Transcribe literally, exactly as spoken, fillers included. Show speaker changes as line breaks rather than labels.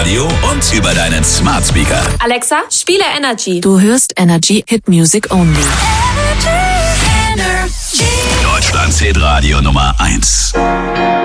Radio und über deinen Smart Speaker.
Alexa, spiele Energy.
Du hörst Energy Hit Music Only.
Deutschlands Hit Radio Nummer eins.